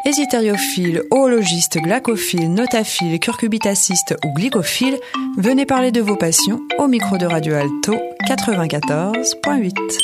Hésitérophile, oologiste, glacophile, notaphile, curcubitaciste ou glycophile, venez parler de vos passions au micro de Radio Alto 94.8.